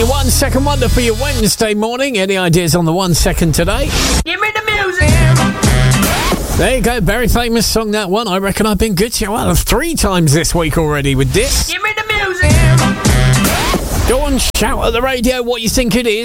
your 1 second wonder for your Wednesday morning. Any ideas on the 1 second today? Give me the music. There you go, very famous song, that one. I reckon I've been good to you, well, 3 times this week already with this. Give me the music. Go on, shout at the radio what you think it is.